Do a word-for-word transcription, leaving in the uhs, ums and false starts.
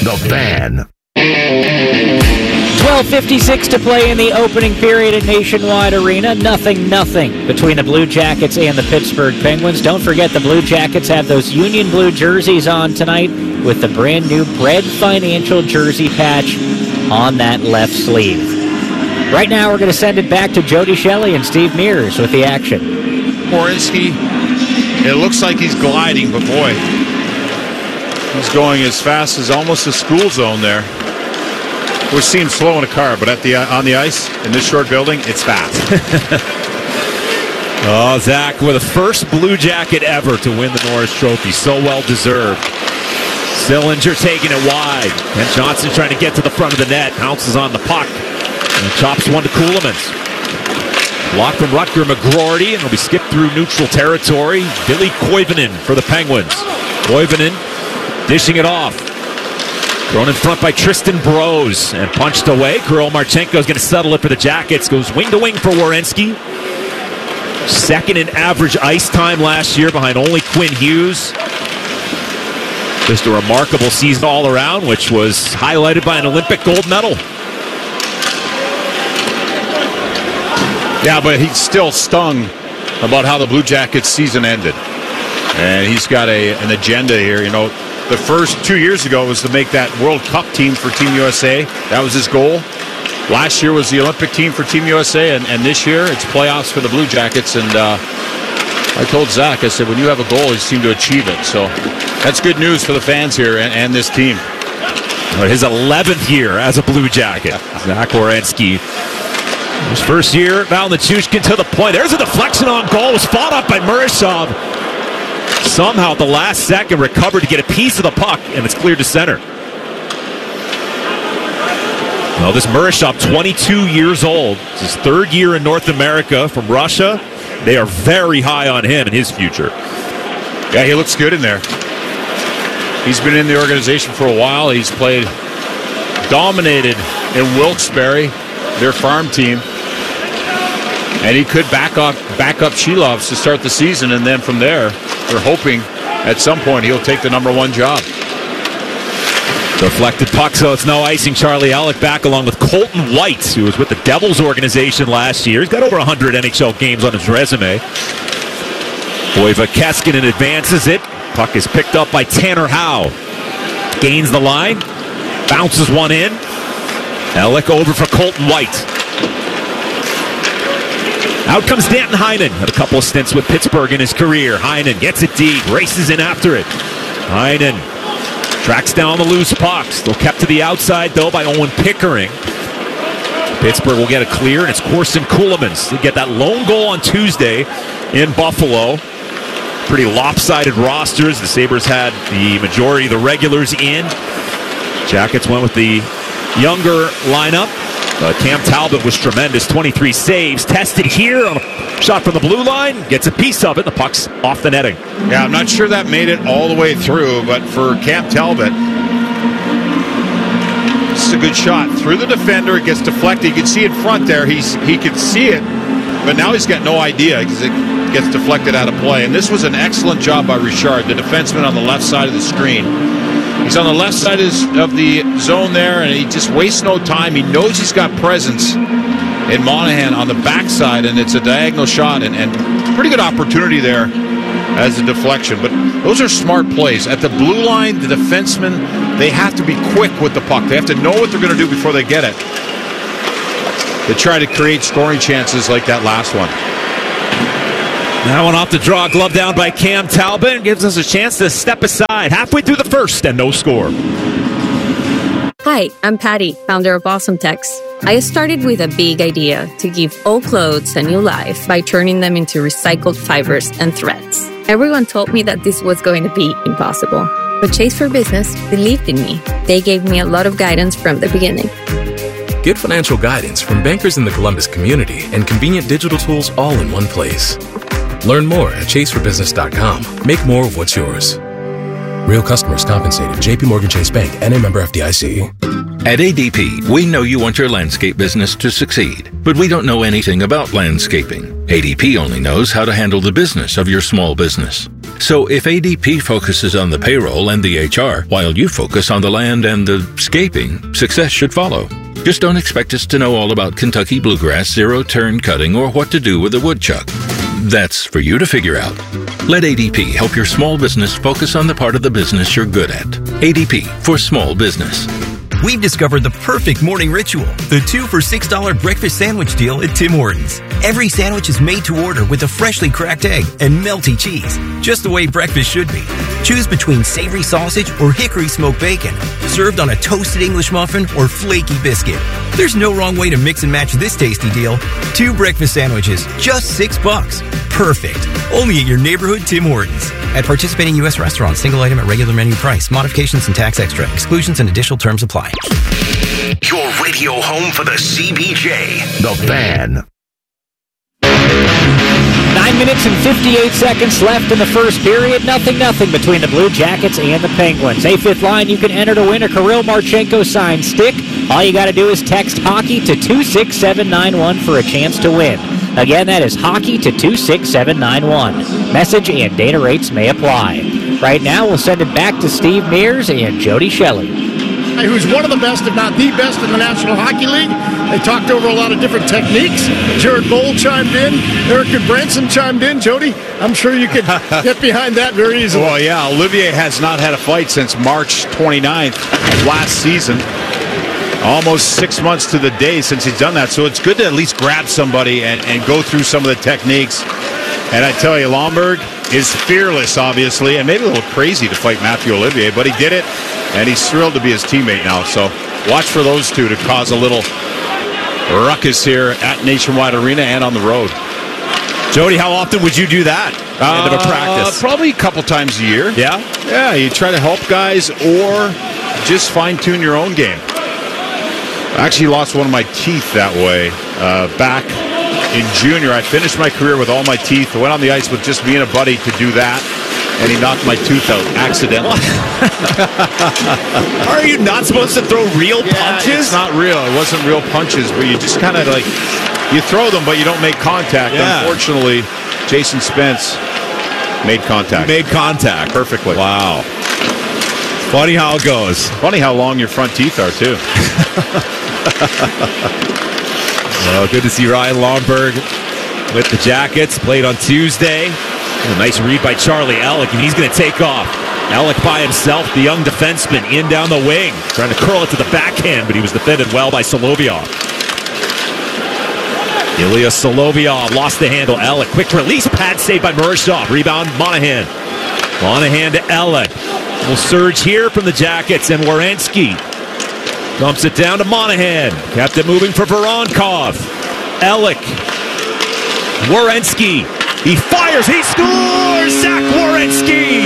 The Fan. twelve fifty-six to play in the opening period at Nationwide Arena. Nothing, nothing between the Blue Jackets and the Pittsburgh Penguins. Don't forget the Blue Jackets have those Union Blue jerseys on tonight with the brand new Bread Financial jersey patch on that left sleeve. Right now we're going to send it back to Jody Shelley and Steve Mears with the action. Werenski, it looks like he's gliding, but boy, he's going as fast as almost a school zone there. We seem slow in a car, but at the uh, on the ice in this short building, it's fast. Oh, Zach, we're the first Blue Jacket ever to win the Norris Trophy. So well deserved. Sillinger taking it wide. And Johnson trying to get to the front of the net. Pounces on the puck. And chops one to Ceulemans. Block from Rutger McGroarty, and it'll be skipped through neutral territory. Billy Koivunen for the Penguins. Koivunen dishing it off. Thrown in front by Tristan Brose and punched away. Kirill Marchenko is going to settle it for the Jackets. Goes wing to wing for Werenski. Second in average ice time last year behind only Quinn Hughes. Just a remarkable season all around, which was highlighted by an Olympic gold medal. Yeah, but he's still stung about how the Blue Jackets season ended. And he's got a an agenda here, you know. The first two years ago was to make that World Cup team for Team U S A. That was his goal. Last year was the Olympic team for Team U S A, and, and this year it's playoffs for the Blue Jackets. And uh, I told Zach, I said, when you have a goal, you seem to achieve it. So that's good news for the fans here and, and this team. His eleventh year as a Blue Jacket. Zach Werenski. His first year, Val Nichushkin to the point. There's a deflection on goal. It was fought up by Murashov. Somehow at the last second recovered to get a piece of the puck, and it's cleared to center. Well, this Murashov, twenty-two years old. It's his third year in North America from Russia. They are very high on him and his future. Yeah, he looks good in there. He's been in the organization for a while. He's played, dominated in Wilkes-Barre, their farm team. And he could back up, back up Shilovs to start the season, and then from there, they're hoping at some point he'll take the number one job. Deflected puck, so it's no icing. Charlie Alec back along with Colton White, who was with the Devils organization last year. He's got over one hundred N H L games on his resume. Voiva Keskinen advances it. Puck is picked up by Tanner Howe. Gains the line. Bounces one in. Alec over for Colton White. Out comes Danton Heinen. Had a couple of stints with Pittsburgh in his career. Heinen gets it deep. Races in after it. Heinen tracks down the loose puck. Still kept to the outside, though, by Owen Pickering. Pittsburgh will get a clear, and it's Corson Ceulemans to get that lone goal on Tuesday in Buffalo. Pretty lopsided rosters. The Sabres had the majority of the regulars in. Jackets went with the younger lineup. But Cam Talbot was tremendous. twenty-three saves. Tested here on a shot from the blue line. Gets a piece of it. The puck's off the netting. Yeah, I'm not sure that made it all the way through, but for Cam Talbot, this is a good shot. Through the defender, it gets deflected. You can see in front there, he's he could see it, but now he's got no idea because it gets deflected out of play. And this was an excellent job by Richard, the defenseman on the left side of the screen. He's on the left side of the zone there, and he just wastes no time. He knows he's got presence in Monahan on the backside, and it's a diagonal shot, and, and pretty good opportunity there as a deflection. But those are smart plays. At the blue line, the defensemen, they have to be quick with the puck. They have to know what they're going to do before they get it. They try to create scoring chances like that last one. That one off the draw, glove down by Cam Talbot, gives us a chance to step aside halfway through the first, and no score. Hi, I'm Patty, founder of Awesome Tex. I started with a big idea to give old clothes a new life by turning them into recycled fibers and threads. Everyone told me that this was going to be impossible, but Chase for Business believed in me. They gave me a lot of guidance from the beginning. Get financial guidance from bankers in the Columbus community and convenient digital tools all in one place. Learn more at chase for business dot com. Make more of what's yours. Real customers compensated. J P Morgan Chase Bank, N A member F D I C. At A D P, we know you want your landscape business to succeed, but we don't know anything about landscaping. A D P only knows how to handle the business of your small business. So if A D P focuses on the payroll and the H R, while you focus on the land and the scaping, success should follow. Just don't expect us to know all about Kentucky bluegrass, zero-turn cutting, or what to do with a woodchuck. That's for you to figure out. Let A D P help your small business focus on the part of the business you're good at. A D P for small business. We've discovered the perfect morning ritual, the two for six dollars breakfast sandwich deal at Tim Hortons. Every sandwich is made to order with a freshly cracked egg and melty cheese, just the way breakfast should be. Choose between savory sausage or hickory smoked bacon, served on a toasted English muffin or flaky biscuit. There's no wrong way to mix and match this tasty deal. Two breakfast sandwiches, just six bucks. Perfect. Only at your neighborhood Tim Hortons. At participating U S restaurants, single item at regular menu price. Modifications and tax extra. Exclusions and additional terms apply. Your radio home for the C B J. The Fan. Nine minutes and fifty-eight seconds left in the first period. Nothing, nothing between the Blue Jackets and the Penguins. A fifth line, you can enter to win a Kirill Marchenko signed stick. All you got to do is text hockey to two six seven nine one for a chance to win. Again, that is hockey to two six seven nine one. Message and data rates may apply. Right now, we'll send it back to Steve Mears and Jody Shelley. Who's one of the best, if not the best, in the National Hockey League. They talked over a lot of different techniques. Jared Boll chimed in. Eric Branson chimed in. Jody, I'm sure you could get behind that very easily. Well, yeah, Olivier has not had a fight since March twenty-ninth of last season. Almost six months to the day since he's done that. So it's good to at least grab somebody and, and go through some of the techniques. And I tell you, Lomberg is fearless, obviously, and maybe a little crazy to fight Matthew Olivier, but he did it, and he's thrilled to be his teammate now. So watch for those two to cause a little ruckus here at Nationwide Arena and on the road. Jody, how often would you do that? Uh, End of a practice? Probably a couple times a year. Yeah? Yeah, you try to help guys or just fine-tune your own game. I actually lost one of my teeth that way uh, back in junior. I finished my career with all my teeth. I went on the ice with just me and a buddy to do that, and he knocked my tooth out accidentally. Are you not supposed to throw real yeah, punches? It's not real. It wasn't real punches, but you just kind of like, you throw them, but you don't make contact. Yeah. Unfortunately, Jason Spence made contact. He made contact. Perfectly. Wow. Funny how it goes. Funny how long your front teeth are, too. Well, good to see Ryan Lomberg with the Jackets. Played on Tuesday. A nice read by Charlie Ellick, and he's going to take off. Ellick by himself, the young defenseman, in down the wing. Trying to curl it to the backhand, but he was defended well by Solovyov. Ilya Solovyov lost the handle. Ellick, quick release, pad saved by Murashov. Rebound, Monahan. Monahan to Ellick. Will surge here from the Jackets, and Werenski dumps it down to Monahan. Kept it moving for Voronkov. Ellick. Werenski. He fires. He scores. Zach Werenski.